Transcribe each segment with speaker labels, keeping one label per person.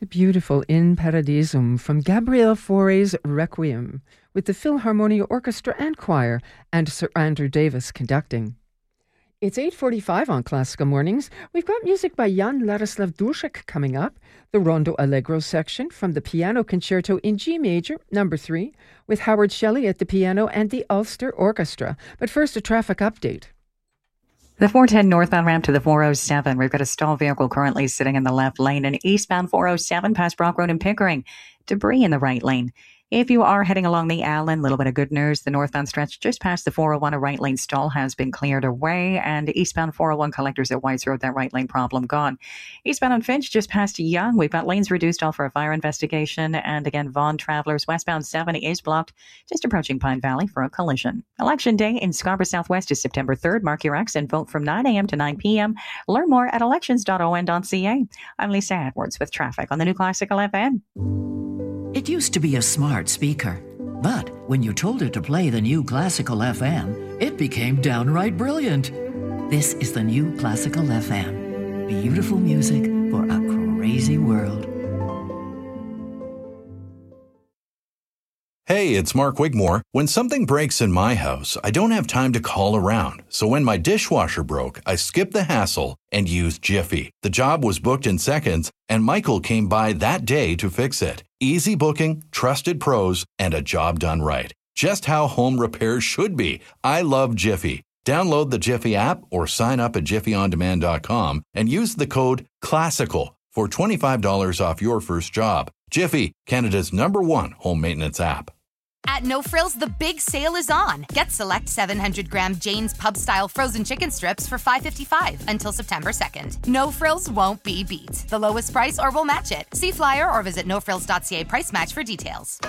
Speaker 1: Beautiful In Paradisum from Gabriel Fauré's Requiem with the Philharmonia Orchestra and Choir and Sir Andrew Davis conducting. It's 8:45 on Classical Mornings. We've got music by Jan Ladislav Dušek coming up, the Rondo Allegro section from the Piano Concerto in G Major, number 3, with Howard Shelley at the piano and the Ulster Orchestra. But first, a traffic update.
Speaker 2: The 410 northbound ramp to the 407. We've got a stalled vehicle currently sitting in the left lane, and eastbound 407 past Brock Road and Pickering. Debris in the right lane. If you are heading along the Allen, a little bit of good news. The northbound stretch just past the 401, a right lane stall has been cleared away, and eastbound 401 collectors at Whites Road, that right lane problem gone. Eastbound on Finch just past Young, we've got lanes reduced all for a fire investigation, and again, Vaughan travelers westbound 70 is blocked just approaching Pine Valley for a collision. Election day in Scarborough Southwest is September 3rd. Mark your X and vote from 9 a.m. to 9 p.m. Learn more at elections.on.ca. I'm Lisa Edwards with traffic on the New Classical FM.
Speaker 3: It used to be a smart speaker, but when you told it to play the New Classical FM, it became downright brilliant. This is the New Classical FM. Beautiful music for a crazy world.
Speaker 4: Hey, it's Mark Wigmore. When something breaks in my house, I don't have time to call around. So when my dishwasher broke, I skipped the hassle and used Jiffy. The job was booked in seconds, and Michael came by that day to fix it. Easy booking, trusted pros, and a job done right. Just how home repairs should be. I love Jiffy. Download the Jiffy app or sign up at jiffyondemand.com and use the code CLASSICAL for $25 off your first job. Jiffy, Canada's #1 home maintenance app.
Speaker 5: At No Frills, the big sale is on. Get select 700-gram Jane's Pub-style frozen chicken strips for $5.55 until September 2nd. No Frills won't be beat. The lowest price or we'll match it. See flyer or visit nofrills.ca price match for details.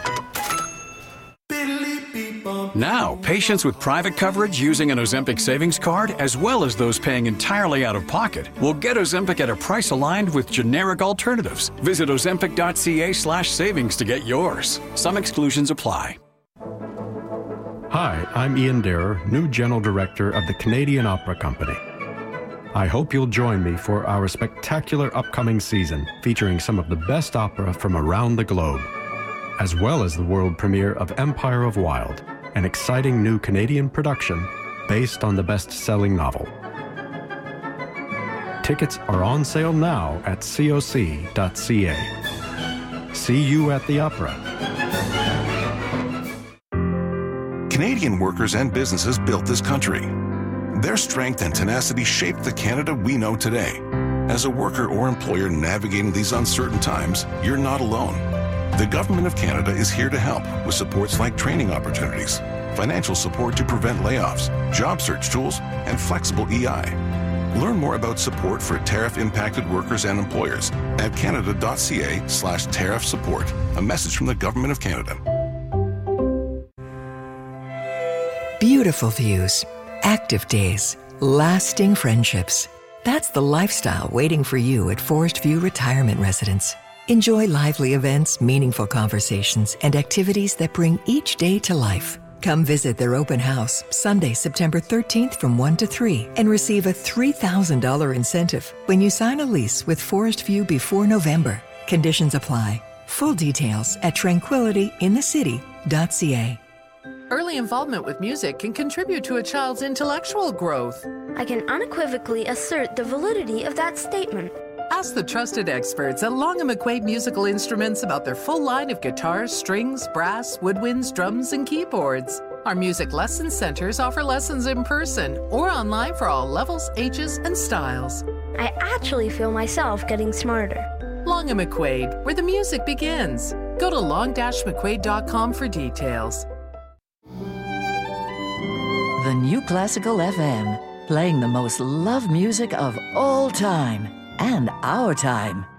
Speaker 6: Now, patients with private coverage using an Ozempic savings card, as well as those paying entirely out of pocket, will get Ozempic at a price aligned with generic alternatives. Visit ozempic.ca/savings to get yours. Some exclusions apply.
Speaker 7: Hi, I'm Ian Darrer, new General Director of the Canadian Opera Company. I hope you'll join me for our spectacular upcoming season, featuring some of the best opera from around the globe, as well as the world premiere of Empire of Wild, an exciting new Canadian production based on the best-selling novel. Tickets are on sale now at coc.ca. See you at the opera.
Speaker 8: Canadian workers and businesses built this country. Their strength and tenacity shaped the Canada we know today. As a worker or employer navigating these uncertain times, you're not alone. The Government of Canada is here to help with supports like training opportunities, financial support to prevent layoffs, job search tools, and flexible EI. Learn more about support for tariff-impacted workers and employers at canada.ca/tariff support. A message from the Government of Canada.
Speaker 9: Beautiful views, active days, lasting friendships. That's the lifestyle waiting for you at Forest View Retirement Residence. Enjoy lively events, meaningful conversations, and activities that bring each day to life. Come visit their open house Sunday, September 13th from 1 to 3 and receive a $3,000 incentive when you sign a lease with Forest View before November. Conditions apply. Full details at tranquilityinthecity.ca.
Speaker 10: Early involvement with music can contribute to a child's intellectual growth.
Speaker 11: I can unequivocally assert the validity of that statement.
Speaker 10: Ask the trusted experts at Long & McQuaid Musical Instruments about their full line of guitars, strings, brass, woodwinds, drums, and keyboards. Our music lesson centers offer lessons in person or online for all levels, ages, and styles.
Speaker 11: I actually feel myself getting smarter.
Speaker 10: Long & McQuaid, where the music begins. Go to long-mcquaid.com for details.
Speaker 3: The New Classical FM, playing the most loved music of all time and our time.